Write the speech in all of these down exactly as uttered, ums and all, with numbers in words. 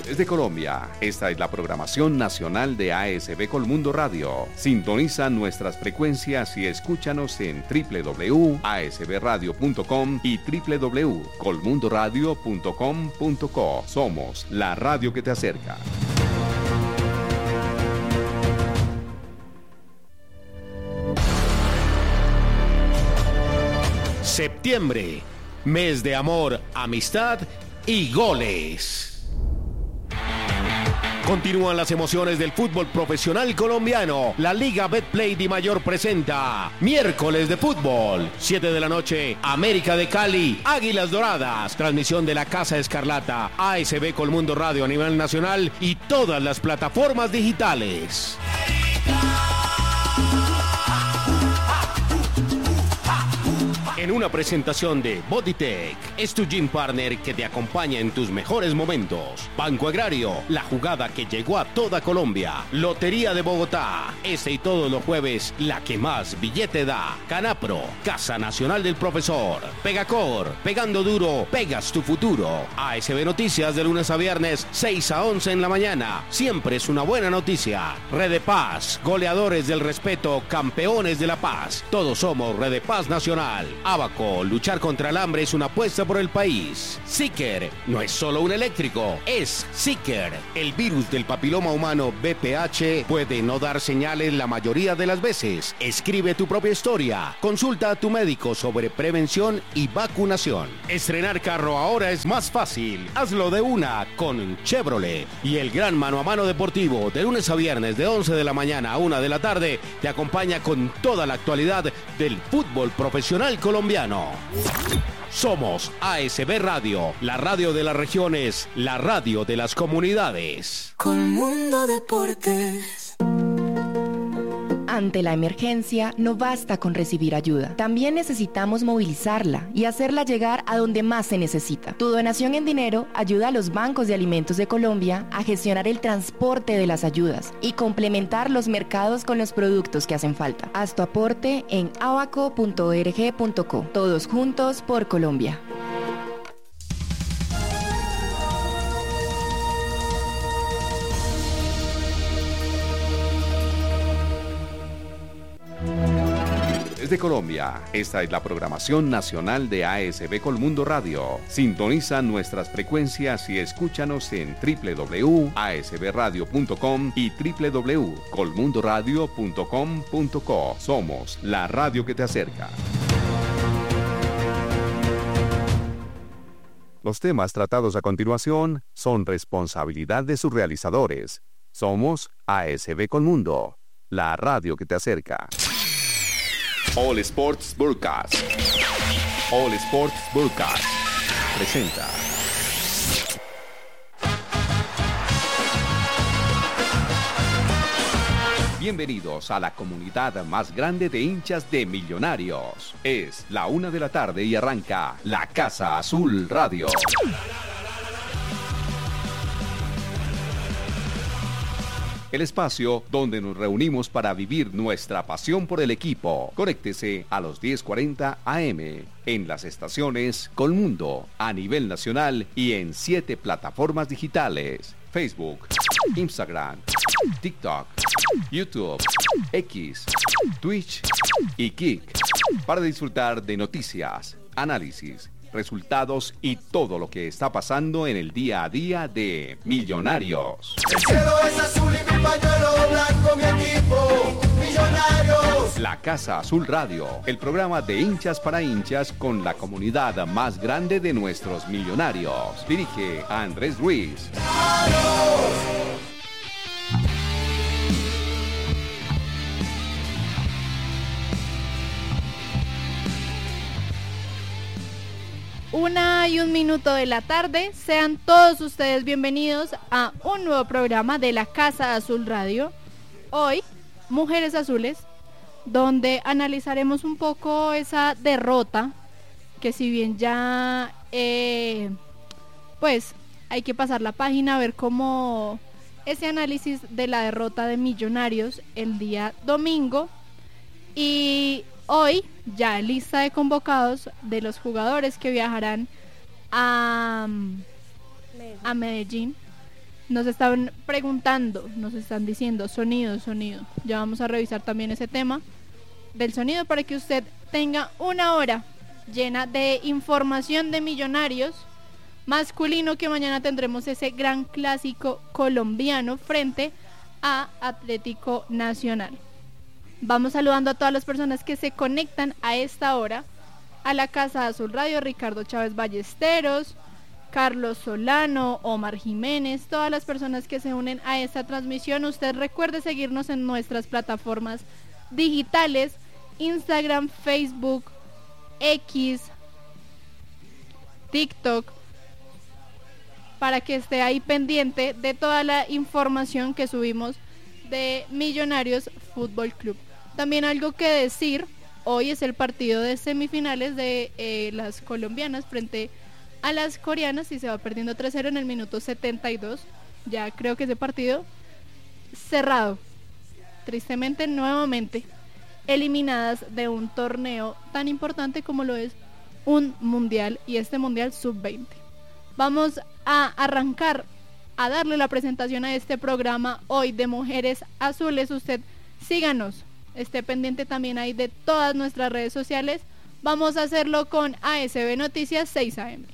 Desde Colombia, esta es la programación nacional de A S B Colmundo Radio. Sintoniza nuestras frecuencias y escúchanos en doble u doble u doble u punto a s b radio punto com y doble u doble u doble u punto colmundo radio punto com punto co. Somos la radio que te acerca. Septiembre, mes de amor, amistad y goles. Continúan las emociones del fútbol profesional colombiano. La Liga Betplay Di Mayor presenta Miércoles de Fútbol. siete de la noche, América de Cali, Águilas Doradas. Transmisión de la Casa Escarlata, A S B Colmundo Radio a nivel nacional y todas las plataformas digitales. En una presentación de Bodytech, es tu gym partner que te acompaña en tus mejores momentos. Banco Agrario, la jugada que llegó a toda Colombia. Lotería de Bogotá, este y todos los jueves, la que más billete da. Canapro, Casa Nacional del Profesor. Pegacor, pegando duro, pegas tu futuro. A S B Noticias de lunes a viernes, seis a once en la mañana. Siempre es una buena noticia. Red de Paz, goleadores del respeto, campeones de la paz. Todos somos Red de Paz Nacional. Abaco, luchar contra el hambre es una apuesta por el país. Seeker, no es solo un eléctrico, es Seeker. El virus del papiloma humano B P H puede no dar señales la mayoría de las veces. Escribe tu propia historia. Consulta a tu médico sobre prevención y vacunación. Estrenar carro ahora es más fácil. Hazlo de una con Chevrolet. Y el gran mano a mano deportivo, de lunes a viernes de once de la mañana a una de la tarde, te acompaña con toda la actualidad del fútbol profesional colombiano. Somos A S B Radio, la radio de las regiones, la radio de las comunidades. Colmundo Deportes. Ante la emergencia, no basta con recibir ayuda. También necesitamos movilizarla y hacerla llegar a donde más se necesita. Tu donación en dinero ayuda a los bancos de alimentos de Colombia a gestionar el transporte de las ayudas y complementar los mercados con los productos que hacen falta. Haz tu aporte en abaco punto org punto co. Todos juntos por Colombia. Desde Colombia, esta es la programación nacional de A S B Colmundo Radio. Sintoniza nuestras frecuencias y escúchanos en doble u doble u doble u punto a s b radio punto com y doble u doble u doble u punto colmundo radio punto com punto co. Somos la radio que te acerca. Los temas tratados a continuación son responsabilidad de sus realizadores. Somos A S B Colmundo, la radio que te acerca. All Sports Broadcast. All Sports Broadcast presenta. Bienvenidos a la comunidad más grande de hinchas de Millonarios. Es la una de la tarde y arranca la Casa Azul Radio. El espacio donde nos reunimos para vivir nuestra pasión por el equipo. Conéctese a los diez cuarenta A M en las estaciones Colmundo a nivel nacional y en siete plataformas digitales: Facebook, Instagram, TikTok, YouTube, X, Twitch y Kick, para disfrutar de noticias, análisis, resultados y todo lo que está pasando en el día a día de Millonarios. El cielo es azul y mi pañuelo blanco, mi equipo, Millonarios. La Casa Azul Radio, el programa de hinchas para hinchas con la comunidad más grande de nuestros millonarios. Dirige a Andrés Ruiz. Una y un minuto de la tarde, sean todos ustedes bienvenidos a un nuevo programa de la Casa Azul Radio. Hoy, Mujeres Azules, donde analizaremos un poco esa derrota, que si bien ya, eh, pues, hay que pasar la página, a ver cómo ese análisis de la derrota de Millonarios el día domingo. Y hoy ya lista de convocados de los jugadores que viajarán a, a Medellín Nos están preguntando, nos están diciendo sonido, sonido. Ya vamos a revisar también ese tema del sonido para que usted tenga una hora llena de información de Millonarios masculino, que mañana tendremos ese gran clásico colombiano frente a Atlético Nacional. Vamos saludando a todas las personas que se conectan a esta hora a la Casa Azul Radio: Ricardo Chávez Ballesteros, Carlos Solano, Omar Jiménez, todas las personas que se unen a esta transmisión. Usted recuerde seguirnos en nuestras plataformas digitales: Instagram, Facebook, X, TikTok, para que esté ahí pendiente de toda la información que subimos de Millonarios Fútbol Club. También algo que decir: hoy es el partido de semifinales de eh, las colombianas frente a las coreanas, y se va perdiendo tres cero en el minuto setenta y dos. Ya creo que ese partido cerrado, tristemente nuevamente eliminadas de un torneo tan importante como lo es un mundial, y este mundial sub veinte. Vamos a arrancar a darle la presentación a este programa hoy de Mujeres Azules. Usted síganos, esté pendiente también ahí de todas nuestras redes sociales. Vamos a hacerlo con A S B Noticias seis A M.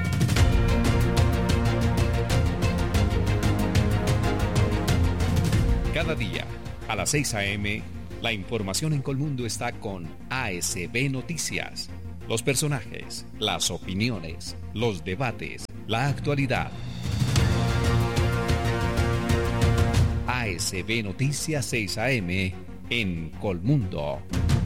Cada día a las seis a eme, la información en Colmundo está con A S B Noticias. Los personajes, las opiniones, los debates, la actualidad. A S B Noticias seis a eme en Colmundo.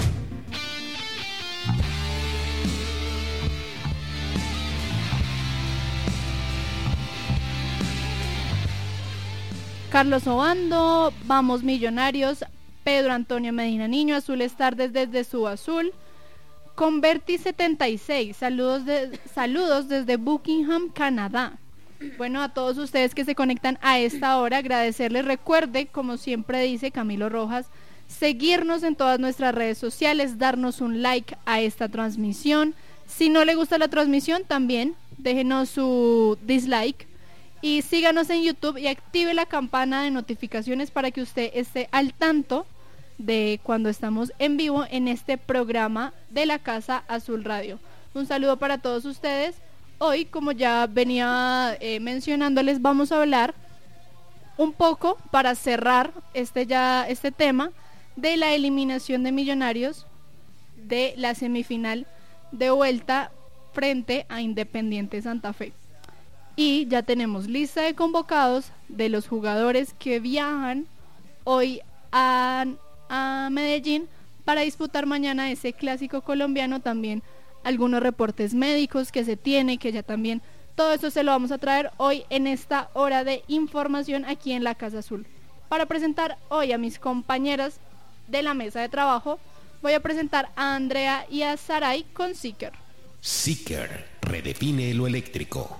Carlos Obando, vamos Millonarios. Pedro Antonio Medina Niño, Azules Tardes desde su azul. Converti setenta y seis, saludos, de, saludos desde Buckingham, Canadá. Bueno, a todos ustedes que se conectan a esta hora, agradecerles. Recuerde, como siempre dice Camilo Rojas, seguirnos en todas nuestras redes sociales, darnos un like a esta transmisión. Si no le gusta la transmisión, también déjenos su dislike. Y síganos en YouTube y active la campana de notificaciones para que usted esté al tanto de cuando estamos en vivo en este programa de la Casa Azul Radio. Un saludo para todos ustedes. Hoy, como ya venía eh, mencionándoles, vamos a hablar un poco, para cerrar este ya este tema, de la eliminación de Millonarios de la semifinal de vuelta frente a Independiente Santa Fe. Y ya tenemos lista de convocados de los jugadores que viajan hoy a, a Medellín para disputar mañana ese clásico colombiano. También algunos reportes médicos que se tiene, que ya también todo eso se lo vamos a traer hoy en esta hora de información aquí en la Casa Azul. Para presentar hoy a mis compañeras de la mesa de trabajo, voy a presentar a Andrea y a Saray con Seeker. Seeker redefine lo eléctrico.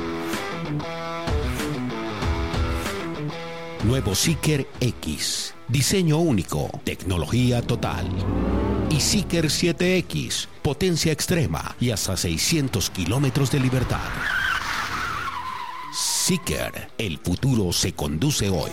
Nuevo Seeker X, diseño único, tecnología total. Y Seeker siete equis, potencia extrema y hasta seiscientos kilómetros de libertad. Seeker, el futuro se conduce hoy.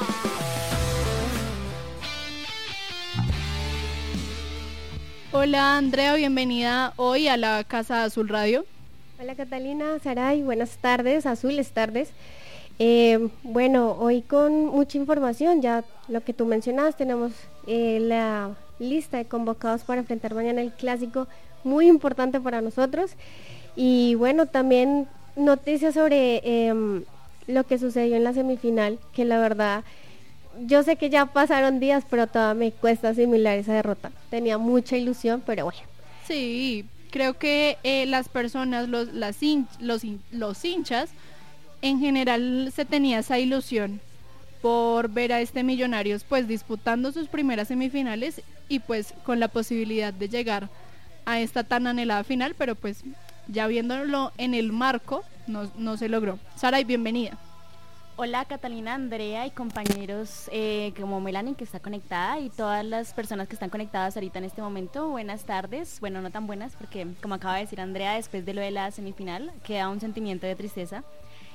Hola Andrea, bienvenida hoy a la Casa Azul Radio. Hola Catalina, Saray, buenas tardes, azules tardes. Eh, bueno, hoy con mucha información, ya lo que tú mencionabas, tenemos eh, la lista de convocados para enfrentar mañana el clásico, muy importante para nosotros. Y bueno, también noticias sobre eh, lo que sucedió en la semifinal, que la verdad, yo sé que ya pasaron días, pero todavía me cuesta asimilar esa derrota. Tenía mucha ilusión, pero bueno. Sí, creo que eh, las personas, los, las hin- los, hin- los hinchas, en general se tenía esa ilusión por ver a este Millonarios pues disputando sus primeras semifinales y pues con la posibilidad de llegar a esta tan anhelada final, pero pues ya viéndolo en el marco no, no se logró. Saray, bienvenida. Hola Catalina, Andrea y compañeros eh, como Melanie, que está conectada, y todas las personas que están conectadas ahorita en este momento. Buenas tardes, bueno, no tan buenas porque como acaba de decir Andrea, después de lo de la semifinal queda un sentimiento de tristeza.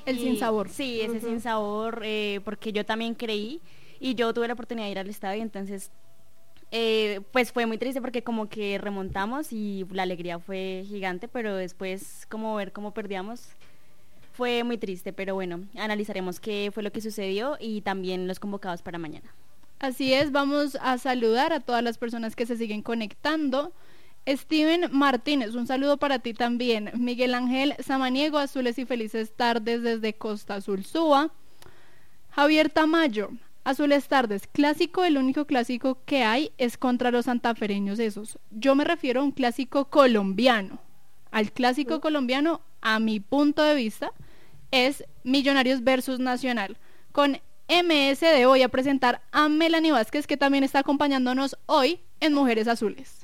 El Y- sinsabor. Sí, ese Ujú. sinsabor, eh, porque yo también creí y yo tuve la oportunidad de ir al estadio, entonces eh, pues fue muy triste porque como que remontamos y la alegría fue gigante, pero después como ver cómo perdíamos fue muy triste, pero bueno, analizaremos qué fue lo que sucedió y también los convocados para mañana. Así es, vamos a saludar a todas las personas que se siguen conectando. Steven Martínez, un saludo para ti también. Miguel Ángel Samaniego, azules y felices tardes desde Costa Azul Suba. Javier Tamayo, azules tardes, clásico, el único clásico que hay es contra los santafereños esos. Yo me refiero a un clásico colombiano. Al clásico colombiano, a mi punto de vista, es Millonarios versus Nacional. Con M S D voy a presentar a Melanie Vázquez, que también está acompañándonos hoy en Mujeres Azules.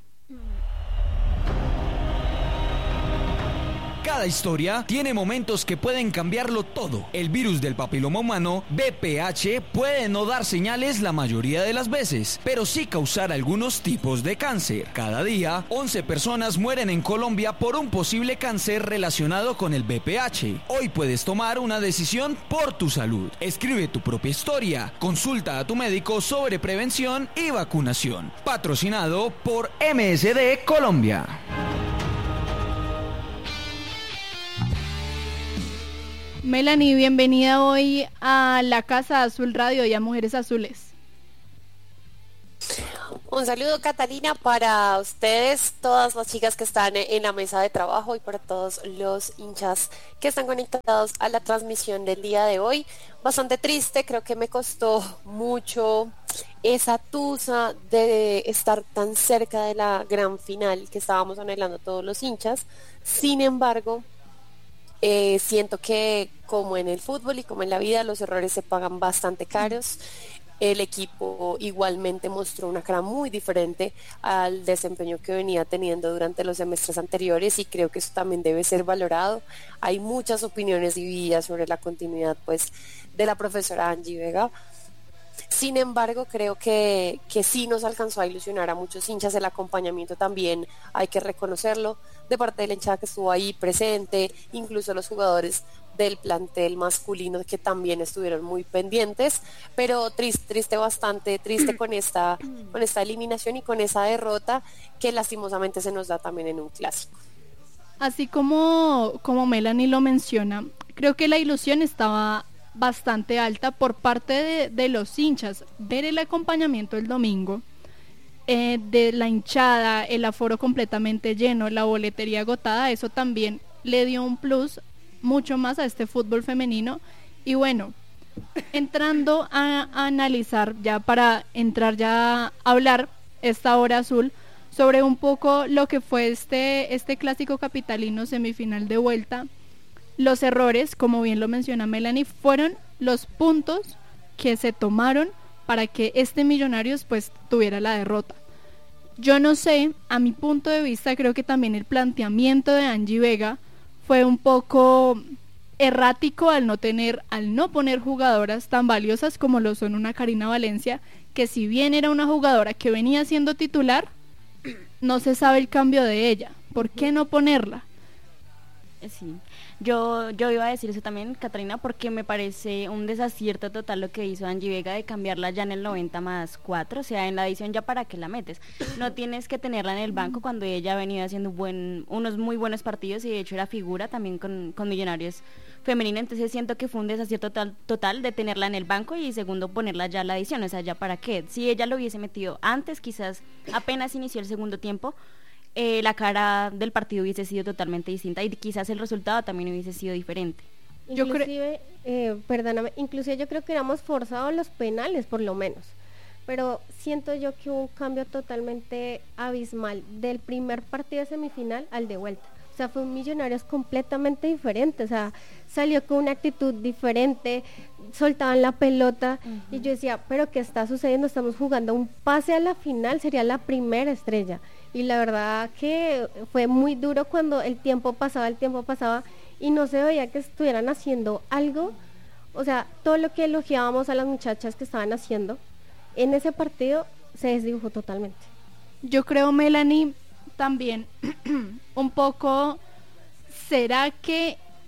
Cada historia tiene momentos que pueden cambiarlo todo. El virus del papiloma humano, V P H, puede no dar señales la mayoría de las veces, pero sí causar algunos tipos de cáncer. Cada día, once personas mueren en Colombia por un posible cáncer relacionado con el V P H. Hoy puedes tomar una decisión por tu salud. Escribe tu propia historia. Consulta a tu médico sobre prevención y vacunación. Patrocinado por M S D Colombia. Melanie, bienvenida hoy a la Casa Azul Radio y a Mujeres Azules. Un saludo, Catalina, para ustedes, todas las chicas que están en la mesa de trabajo y para todos los hinchas que están conectados a la transmisión del día de hoy. Bastante triste, creo que me costó mucho esa tusa de estar tan cerca de la gran final que estábamos anhelando todos los hinchas. Sin embargo, eh, siento que como en el fútbol y como en la vida, los errores se pagan bastante caros. El equipo igualmente mostró una cara muy diferente al desempeño que venía teniendo durante los semestres anteriores y creo que eso también debe ser valorado. Hay muchas opiniones divididas sobre la continuidad, pues, de la profesora Angie Vega. Sin embargo, creo que, que sí nos alcanzó a ilusionar a muchos hinchas. El acompañamiento también hay que reconocerlo de parte de la hinchada que estuvo ahí presente, incluso los jugadores del plantel masculino que también estuvieron muy pendientes, pero triste, triste bastante, triste con esta, con esta eliminación y con esa derrota que lastimosamente se nos da también en un clásico. Así como, como Melanie lo menciona, creo que la ilusión estaba bastante alta por parte de, de los hinchas. Ver el acompañamiento el domingo, eh, de la hinchada, el aforo completamente lleno, la boletería agotada, eso también le dio un plus mucho más a este fútbol femenino. Y bueno, entrando a, a analizar, ya para entrar ya a hablar esta hora azul sobre un poco lo que fue este, este clásico capitalino semifinal de vuelta. Los errores, como bien lo menciona Melanie, fueron los puntos que se tomaron para que este Millonarios pues tuviera la derrota. Yo no sé, a mi punto de vista creo que también el planteamiento de Angie Vega fue un poco errático al no tener, al no poner jugadoras tan valiosas como lo son una Karina Valencia, que si bien era una jugadora que venía siendo titular, no se sabe el cambio de ella. ¿Por qué no ponerla? Sí, yo, yo iba a decir eso también, Catalina, porque me parece un desacierto total lo que hizo Angie Vega de cambiarla ya en el noventa más cuatro, o sea, en la edición ya para qué la metes. No tienes que tenerla en el banco cuando ella ha venido haciendo buen, unos muy buenos partidos y de hecho era figura también con, con Millonarios femenina, entonces siento que fue un desacierto total, total de tenerla en el banco y segundo ponerla ya en la edición, o sea, ya para qué. Si ella lo hubiese metido antes, quizás apenas inició el segundo tiempo, Eh, la cara del partido hubiese sido totalmente distinta y quizás el resultado también hubiese sido diferente. Inclusive, eh, perdóname, inclusive yo creo que éramos forzados los penales por lo menos, pero siento yo que hubo un cambio totalmente abismal del primer partido de semifinal al de vuelta. O sea, fue un Millonarios completamente diferente, o sea, salió con una actitud diferente, soltaban la pelota, uh-huh. Y yo decía, pero ¿qué está sucediendo? Estamos jugando un pase a la final, sería la primera estrella. Y la verdad que fue muy duro cuando el tiempo pasaba, el tiempo pasaba y no se veía que estuvieran haciendo algo. O sea, todo lo que elogiábamos a las muchachas que estaban haciendo en ese partido se desdibujó totalmente. Yo creo, Melanie, también un poco, ¿será que tam-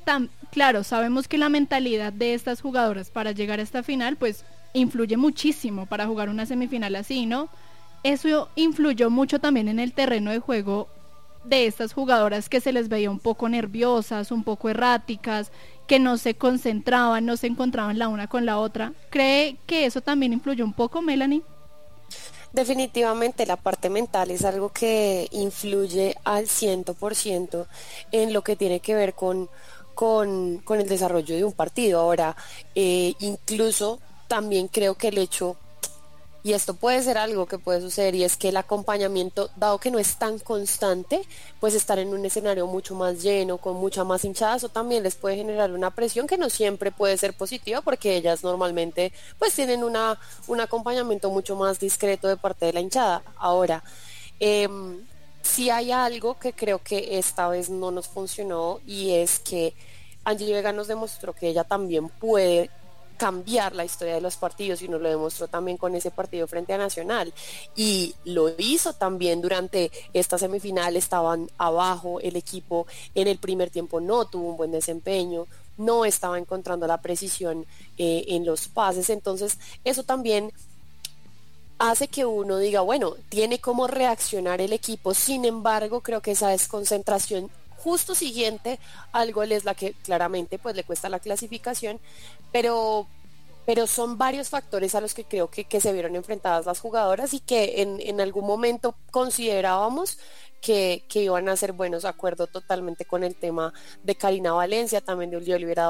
claro, sabemos que la mentalidad de estas jugadoras para llegar a esta final, pues influye muchísimo para jugar una semifinal así, ¿no? Eso influyó mucho también en el terreno de juego de estas jugadoras, que se les veía un poco nerviosas, un poco erráticas, que no se concentraban, no se encontraban la una con la otra. ¿Cree que eso también influyó un poco, Melanie? Definitivamente la parte mental es algo que influye al cien por ciento en lo que tiene que ver con, con, con el desarrollo de un partido. Ahora, eh, incluso también creo que el hecho, y esto puede ser algo que puede suceder, y es que el acompañamiento, dado que no es tan constante, pues estar en un escenario mucho más lleno, con mucha más hinchada, eso también les puede generar una presión que no siempre puede ser positiva, porque ellas normalmente pues tienen una, un acompañamiento mucho más discreto de parte de la hinchada. Ahora, eh, sí hay algo que creo que esta vez no nos funcionó, y es que Angie Vega nos demostró que ella también puede cambiar la historia de los partidos, y nos lo demostró también con ese partido frente a Nacional, y lo hizo también durante esta semifinal. Estaban abajo, el equipo en el primer tiempo no tuvo un buen desempeño, no estaba encontrando la precisión eh, en los pases, entonces eso también hace que uno diga, bueno, tiene cómo reaccionar el equipo. Sin embargo, creo que esa desconcentración justo siguiente al gol es la que claramente pues le cuesta la clasificación, pero pero son varios factores a los que creo que, que se vieron enfrentadas las jugadoras, y que en, en algún momento considerábamos que, que iban a ser buenos. Acuerdo totalmente con el tema de Karina Valencia, también de Olivera